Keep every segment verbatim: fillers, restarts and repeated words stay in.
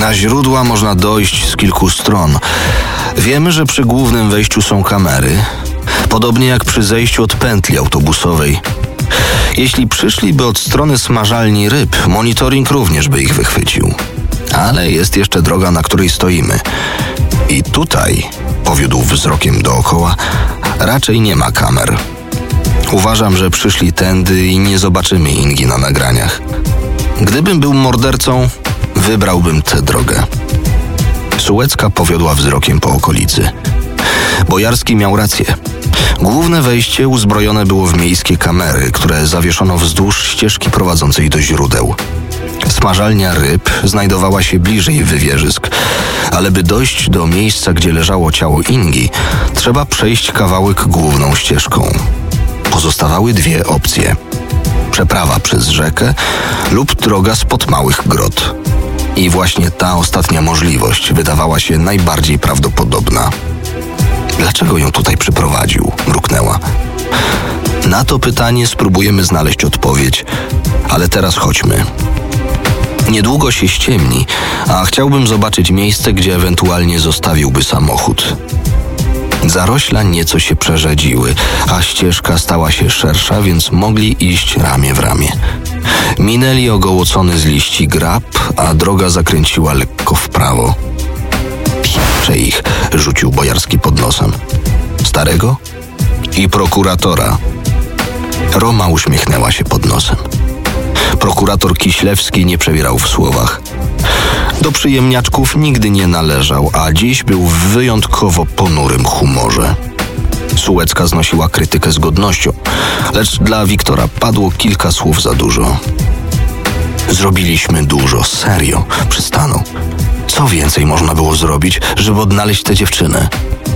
Na źródła można dojść z kilku stron. Wiemy, że przy głównym wejściu są kamery, podobnie jak przy zejściu od pętli autobusowej. Jeśli przyszliby od strony smażalni ryb, monitoring również by ich wychwycił. Ale jest jeszcze droga, na której stoimy. I tutaj, powiódł wzrokiem dookoła, raczej nie ma kamer. Uważam, że przyszli tędy i nie zobaczymy Ingi na nagraniach. Gdybym był mordercą, wybrałbym tę drogę. Sułecka powiodła wzrokiem po okolicy. Bojarski miał rację. Główne wejście uzbrojone było w miejskie kamery, które zawieszono wzdłuż ścieżki prowadzącej do źródeł. Smażalnia ryb znajdowała się bliżej wywierzysk, ale by dojść do miejsca, gdzie leżało ciało Ingi, trzeba przejść kawałek główną ścieżką. Pozostawały dwie opcje. Przeprawa przez rzekę lub droga spod małych grot. I właśnie ta ostatnia możliwość wydawała się najbardziej prawdopodobna. Dlaczego ją tutaj przyprowadził? Mruknęła. Na to pytanie spróbujemy znaleźć odpowiedź, ale teraz chodźmy. Niedługo się ściemni, a chciałbym zobaczyć miejsce, gdzie ewentualnie zostawiłby samochód. Zarośla nieco się przerzedziły, a ścieżka stała się szersza, więc mogli iść ramię w ramię. Minęli ogołocony z liści grab, a droga zakręciła lekko w prawo. Pieprze ich, rzucił Bojarski pod nosem. Starego i prokuratora. Roma uśmiechnęła się pod nosem. Prokurator Kiślewski nie przebierał w słowach. Do przyjemniaczków nigdy nie należał, a dziś był w wyjątkowo ponurym humorze. Sułecka znosiła krytykę z godnością, lecz dla Wiktora padło kilka słów za dużo. Zrobiliśmy dużo, serio, przystanął. Co więcej można było zrobić, żeby odnaleźć tę dziewczynę?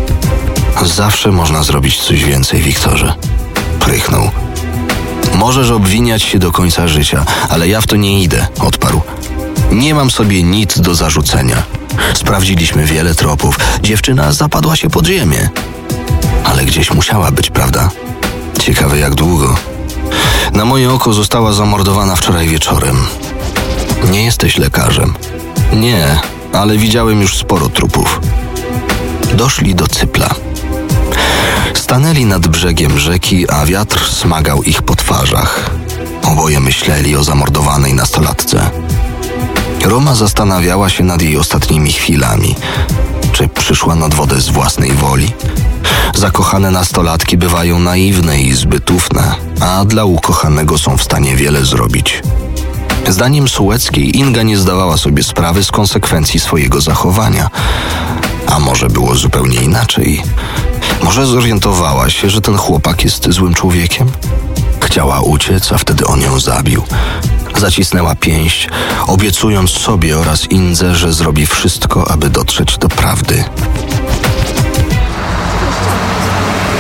Zawsze można zrobić coś więcej, Wiktorze. Prychnął. Możesz obwiniać się do końca życia, ale ja w to nie idę, odparł. Nie mam sobie nic do zarzucenia. Sprawdziliśmy wiele tropów. Dziewczyna zapadła się pod ziemię. Ale gdzieś musiała być, prawda? Ciekawe jak długo. Na moje oko została zamordowana wczoraj wieczorem. Nie jesteś lekarzem. Nie, ale widziałem już sporo trupów. Doszli do Cypla. Stanęli nad brzegiem rzeki, a wiatr smagał ich po twarzach. Oboje myśleli o zamordowanej nastolatce. Roma zastanawiała się nad jej ostatnimi chwilami. Czy przyszła nad wodę z własnej woli? Zakochane nastolatki bywają naiwne i zbyt ufne, a dla ukochanego są w stanie wiele zrobić. Zdaniem Sułeckiej Inga nie zdawała sobie sprawy z konsekwencji swojego zachowania. A może było zupełnie inaczej? Może zorientowała się, że ten chłopak jest złym człowiekiem? Chciała uciec, a wtedy on ją zabił. Zacisnęła pięść, obiecując sobie oraz Indze, że zrobi wszystko, aby dotrzeć do prawdy.